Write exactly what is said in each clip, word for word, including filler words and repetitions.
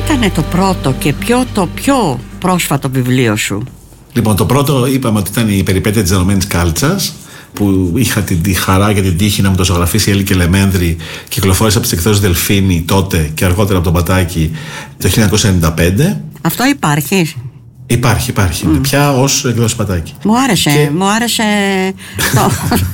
ήταν το πρώτο και ποιο το πιο πρόσφατο βιβλίο σου? Λοιπόν, το πρώτο είπαμε ότι ήταν η περιπέτεια της Δανωμένης Κάλτσας, που είχα την τη χαρά και την τύχη να μου το ζωγραφίσει η Έλλη Κελεμένδρη. Κυκλοφόρησε από τις εκδόσεις Δελφίνη τότε και αργότερα από τον Πατάκη το χίλια εννιακόσια ενενήντα πέντε. Αυτό υπάρχει? Υπάρχει, υπάρχει. Mm. Πια ως εκδόσεις Πατάκη. Μου άρεσε, και... μου άρεσε το...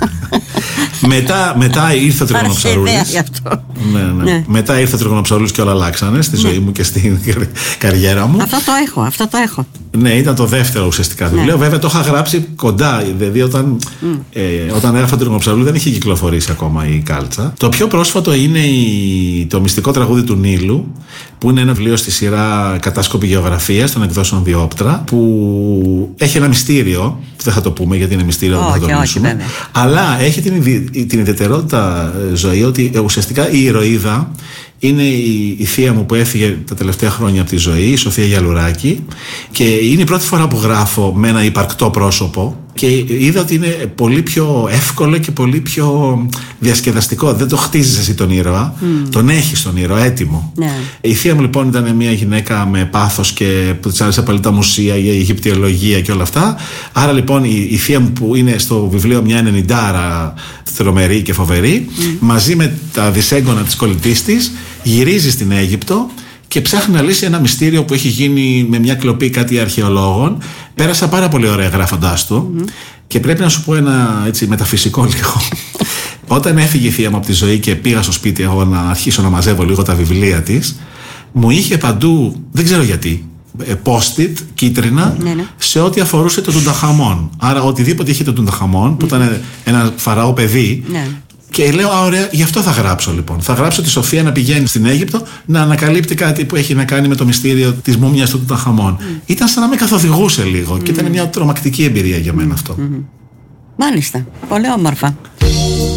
μετά, μετά ήρθε ο Τριγονοψαρούλης. ναι, ναι. ναι. Μετά ήρθε ο Τριγονοψαρούλης και όλα αλλάξανε στη ναι. ζωή μου και στην καριέρα μου. Αυτό το έχω, αυτό το έχω. Ναι, ήταν το δεύτερο ουσιαστικά βιβλίο. Ναι. Βέβαια το είχα γράψει κοντά. Δηλαδή όταν, mm. ε, όταν έγραφα τον Τριγονοψαρούλη δεν είχε κυκλοφορήσει ακόμα η Κάλτσα. Το πιο πρόσφατο είναι η, το μυστικό τραγούδι του Νείλου, που είναι ένα βιβλίο στη σειρά Κατάσκοπη Γεωγραφίας των εκδόσεων Διόπτρα, που έχει ένα μυστήριο, που δεν θα το πούμε γιατί είναι μυστήριο, δεν θα το μιλήσουμε. Αλλά έχει την, την ιδιαιτερότητα, ζωή, ότι ουσιαστικά η ηρωίδα είναι η, η θεία μου που έφυγε τα τελευταία χρόνια από τη ζωή, η Σοφία Γιαλουράκη, και είναι η πρώτη φορά που γράφω με ένα υπαρκτό πρόσωπο και είδα ότι είναι πολύ πιο εύκολο και πολύ πιο διασκεδαστικό. Δεν το χτίζεις εσύ τον ήρωα, mm. τον έχεις τον ήρωα έτοιμο. Yeah. Η θεία μου λοιπόν ήταν μια γυναίκα με πάθος και που της άρεσε πάλι τα μουσεία, η Αιγυπτιολογία και όλα αυτά. Άρα λοιπόν η, η θεία μου, που είναι στο βιβλίο μια ενενηντάρα θρομερή και φοβερή, mm. μαζί με τα δυσέγγωνα της κολλητής της, γυρίζει στην Αίγυπτο και ψάχνει να λύσει ένα μυστήριο που έχει γίνει με μια κλοπή κάτι αρχαιολόγων. Πέρασα πάρα πολύ ωραία γράφοντάς του mm-hmm. και πρέπει να σου πω ένα έτσι μεταφυσικό λίγο. Όταν έφυγε η θεία μου από τη ζωή και πήγα στο σπίτι εγώ να αρχίσω να μαζεύω λίγο τα βιβλία της, μου είχε παντού, δεν ξέρω γιατί, post-it κίτρινα ναι, ναι. σε ό,τι αφορούσε το Τουνταχαμών. Άρα οτιδήποτε είχε το Τουνταχαμών, που ήταν ένα φαραώ παιδί. Ναι. Και λέω, α, ωραία, γι' αυτό θα γράψω λοιπόν. Θα γράψω τη Σοφία να πηγαίνει στην Αίγυπτο να ανακαλύπτει κάτι που έχει να κάνει με το μυστήριο της μούμιας του Τουταγχαμών. Mm. Ήταν σαν να με καθοδηγούσε λίγο mm. και ήταν μια τρομακτική εμπειρία για μένα mm. αυτό. Mm. Μάλιστα, πολύ όμορφα.